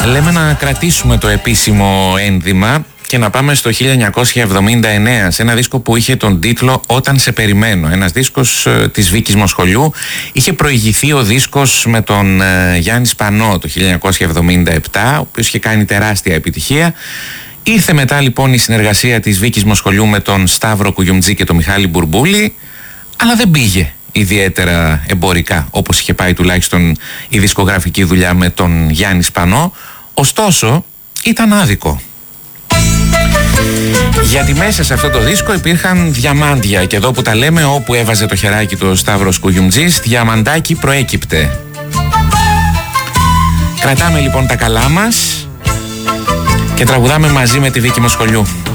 Λέμε να κρατήσουμε το επίσημο ένδυμα και να πάμε στο 1979, σε ένα δίσκο που είχε τον τίτλο «Όταν σε περιμένω». Ένας δίσκος της Βίκης Μοσχολιού. Είχε προηγηθεί ο δίσκος με τον Γιάννη Σπανό το 1977, ο οποίος είχε κάνει τεράστια επιτυχία. Ήρθε μετά λοιπόν η συνεργασία της Βίκης Μοσχολιού με τον Σταύρο Κουγιουμτζή και τον Μιχάλη Μπουρμπούλη, αλλά δεν πήγε ιδιαίτερα εμπορικά, όπως είχε πάει τουλάχιστον η δισκογραφική δουλειά με τον Γιάννη Σπανό. Ωστόσο, ήταν άδικο. Γιατί μέσα σε αυτό το δίσκο υπήρχαν διαμάντια, και εδώ που τα λέμε, όπου έβαζε το χεράκι το Σταύρος Κουγιουμτζής, διαμαντάκι προέκυπτε. Κρατάμε λοιπόν τα καλά μας και τραγουδάμε μαζί με τη Βίκη Μοσχολιού.